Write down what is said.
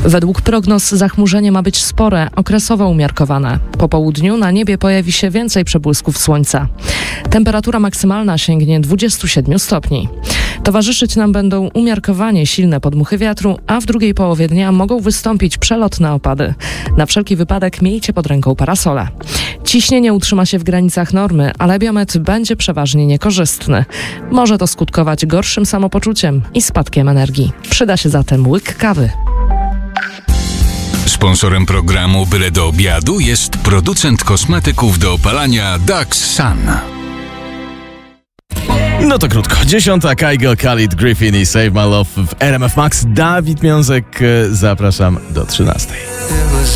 Według prognoz zachmurzenie ma być spore, okresowo umiarkowane. Po południu na niebie pojawi się więcej przebłysków słońca. Temperatura maksymalna sięgnie 27 stopni. Towarzyszyć nam będą umiarkowanie silne podmuchy wiatru, a w drugiej połowie dnia mogą wystąpić przelotne opady. Na wszelki wypadek miejcie pod ręką parasole. Ciśnienie utrzyma się w granicach normy, ale biometr będzie przeważnie niekorzystny. Może to skutkować gorszym samopoczuciem i spadkiem energii. Przyda się zatem łyk kawy. Sponsorem programu Byle do obiadu jest producent kosmetyków do opalania Dax Sun. No to krótko. 10. Kygo, Khalid, Griffin i Save My Love w RMF Max. Dawid Miązek, zapraszam do 13.